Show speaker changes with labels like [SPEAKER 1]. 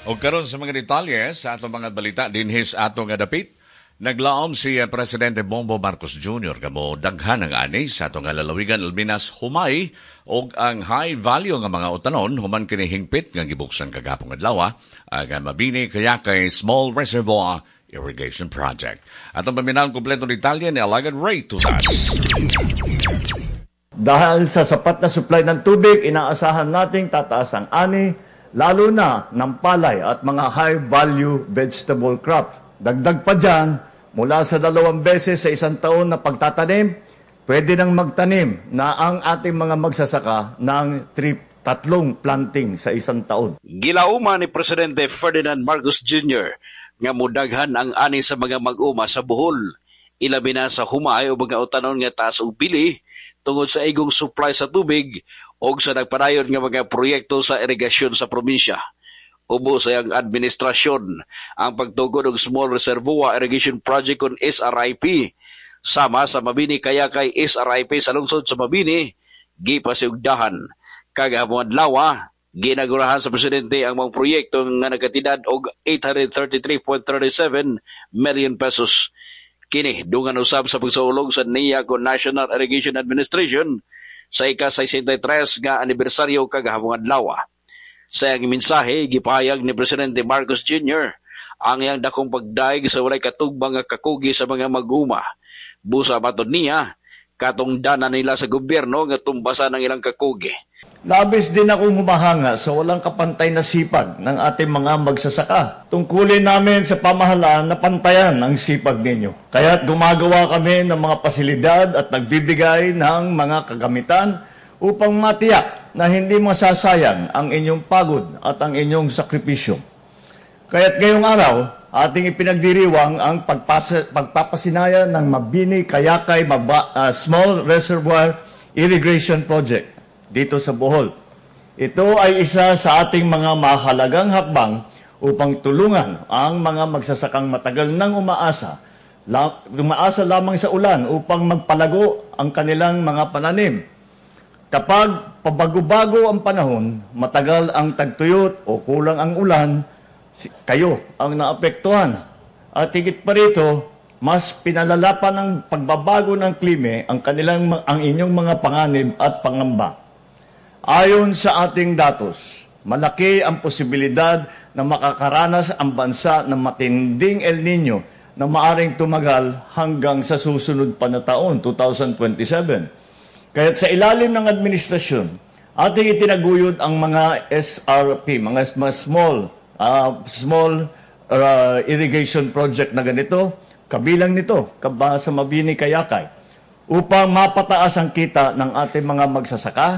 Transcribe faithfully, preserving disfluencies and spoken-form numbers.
[SPEAKER 1] O karon sa mga detalye sa atong mga balita dinhis atong dapit, naglaom si Presidente Bongbong Marcos Junior kamo daghan ang ani sa atong lalawigan Albinas humay og ang high value nga mga utanon human kini hingpit nga gibuksan kagapong adlaw ang mabini kaya kay Small Reservoir Irrigation Project. Atong paminaw kompleto detalye ni Alagan Ray Tutas.
[SPEAKER 2] Dahil sa sapat na supply ng tubig, inaasahan nating tataas ang ani, lalo na ng palay at mga high-value vegetable crops. Dagdag pa dyan, mula sa dalawang beses sa isang taon na pagtatanim, pwede nang magtanim na ang ating mga magsasaka ng trip, tatlong planting sa isang taon.
[SPEAKER 3] Gilauma ni Presidente Ferdinand Marcos Junior nga mudaghan ang ani sa mga mag-uma sa Bohol. Ilabi na sa humay o mga utanon nga taas og bili tungod sa igong supply sa tubig o sa nagpadayon nga mga proyekto sa irigasyon sa probinsya. Ubo sa iyang administrasyon ang pagtugod og Small Reservoir Irrigation Project on S R I P. Sama sa Mabini kaya kay S R I P sa lungsod sa Mabini, gipasiugdahan. Kagahapon adlaw, ginagurahan sa presidente ang mga proyekto nga nagkatidad og eight hundred thirty-three point three seven million pesos. Kini dungan usab sa pagsaulog sa N I A C O National Irrigation Administration sa ika-sesenta y tres nga anibersaryo kagahapon adlaw. Sa iyang mensahe, gipahayag ni Presidente Marcos Junior ang iyang dakong pagdaig sa walay katugbang nga kakugi sa mga mag-uma. Busa matod niya, katungdanan nila sa gobyerno nga tumbasan ang ilang kakugi.
[SPEAKER 2] Labis din akong humahanga sa walang kapantay na sipag ng ating mga magsasaka. Tungkulin namin sa pamahalaan na pantayan ang sipag ninyo. Kaya't gumagawa kami ng mga pasilidad at nagbibigay ng mga kagamitan upang matiyak na hindi masasayang ang inyong pagod at ang inyong sakripisyo. Kaya't ngayong araw, ating ipinagdiriwang ang pagpasa, pagpapasinaya ng Mabini Kayakay Maba, uh, Small Reservoir Irrigation Project dito sa Bohol. Ito ay isa sa ating mga mahalagang hakbang upang tulungan ang mga magsasakang matagal nang umaasa, la, umaasa lamang sa ulan upang magpalago ang kanilang mga pananim. Kapag pabago-bago ang panahon, matagal ang tagtuyot o kulang ang ulan, kayo ang naapektuhan. At higit pa rito, mas pinalalapan ng pagbabago ng klima ang kanilang ang inyong mga panganib at pangamba. Ayon sa ating datos, malaki ang posibilidad na makakaranas ang bansa ng matinding El Nino na maaring tumagal hanggang sa susunod pa na taon, twenty twenty-seven. Kaya sa ilalim ng administrasyon, ating itinaguyod ang mga S R P, mga, mga small, uh, small uh, irrigation project na ganito, kabilang nito, kaba sa Mabini Kayakay, upang mapataas ang kita ng ating mga magsasaka